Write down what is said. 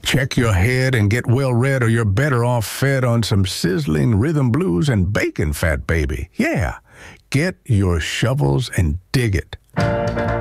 Check your head and get well read, or you're better off fed on some sizzling rhythm blues and bacon fat, baby. Yeah, get your shovels and dig it.